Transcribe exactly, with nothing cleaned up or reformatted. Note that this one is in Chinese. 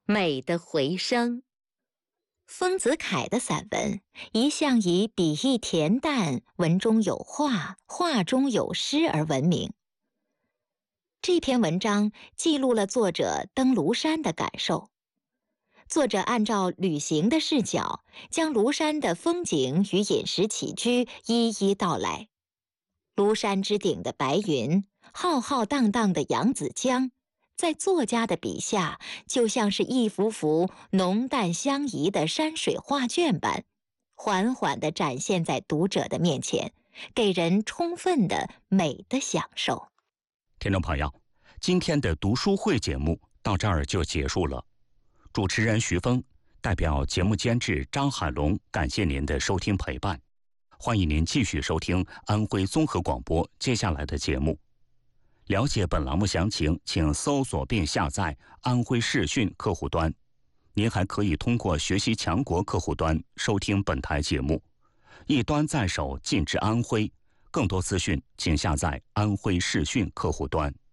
美的回声。丰子恺的散文一向以笔意恬淡、文中有画、画中有诗而闻名。这篇文章记录了作者登庐山的感受。作者按照旅行的视角，将庐山的风景与饮食起居一一道来。庐山之顶的白云，浩浩荡荡的扬子江，在作家的笔下，就像是一幅幅浓淡相宜的山水画卷般，缓缓地展现在读者的面前，给人充分的美的享受。 听众朋友，今天的读书会节目到这儿就结束了。主持人徐峰代表节目监制张海龙，感谢您的收听陪伴。欢迎您继续收听安徽综合广播接下来的节目。了解本栏目详情，请搜索并下载安徽视讯客户端。您还可以通过学习强国客户端收听本台节目。一端在手，尽知安徽。更多资讯，请下载安徽视讯客户端。